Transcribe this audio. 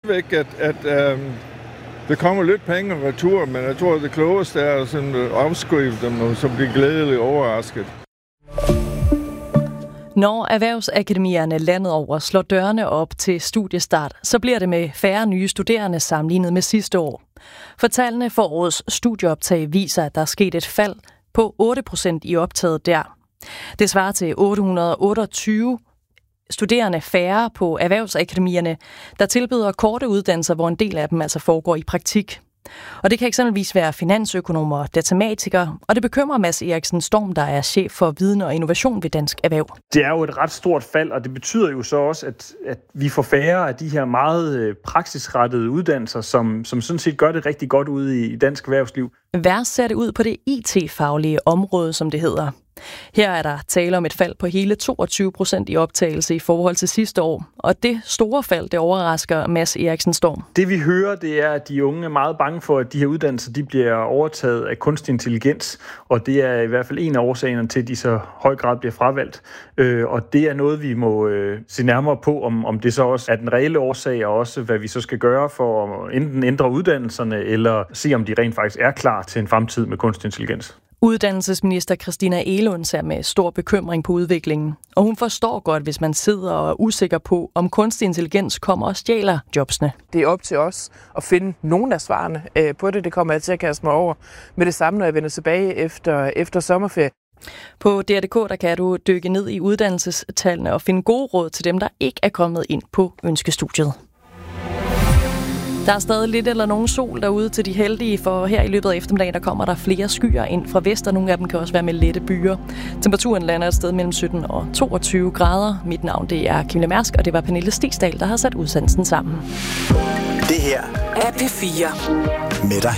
stadigvæk, at der kommer lidt penge retur, men jeg tror, det klogeste er at sådan afskrive dem, og så blive glædeligt overrasket. Når erhvervsakademierne landet over slår dørene op til studiestart, så bliver det med færre nye studerende sammenlignet med sidste år. For tallene for årets studieoptag viser, at der er sket et fald på 8% i optaget der. Det svarer til 828 studerende færre på erhvervsakademierne, der tilbyder korte uddannelser, hvor en del af dem altså foregår i praktik. Og det kan eksempelvis være finansøkonomer og datamatikere, og det bekymrer Mads Eriksen Storm, der er chef for viden og innovation ved Dansk Erhverv. Det er jo et ret stort fald, og det betyder jo så også, at vi får færre af de her meget praksisrettede uddannelser, som sådan set gør det rigtig godt ude i dansk erhvervsliv. Værst ser det ud på det IT-faglige område, som det hedder. Her er der tale om et fald på hele 22% i optagelse i forhold til sidste år. Og det store fald, det overrasker Mads Eriksen Storm. Det vi hører, det er, at de unge er meget bange for, at de her uddannelser de bliver overtaget af kunstig intelligens. Og det er i hvert fald en af årsagerne til, at de så høj grad bliver fravalgt. Og det er noget, vi må se nærmere på, om det så også er den reelle årsag, og også hvad vi så skal gøre for at enten ændre uddannelserne, eller se, om de rent faktisk er klar til en fremtid med kunstig intelligens. Uddannelsesminister Christina Egelund ser med stor bekymring på udviklingen, og hun forstår godt, hvis man sidder og er usikker på, om kunstig intelligens kommer og stjæler jobsene. Det er op til os at finde nogle af svarene på det. Det kommer jeg til at kaste mig over med det samme, når jeg vender tilbage efter sommerferie. På DR.dk der kan du dykke ned i uddannelsestallene og finde gode råd til dem, der ikke er kommet ind på ønskestudiet. Der er stadig lidt eller nogen sol derude til de heldige, for her i løbet af eftermiddagen, der kommer der flere skyer ind fra vest, og nogle af dem kan også være med lette byer. Temperaturen lander et sted mellem 17 og 22 grader. Mit navn det er Kim Mærsk, og det var Pernille Stigsdal, der har sat udsendelsen sammen. Det her er P4 med dig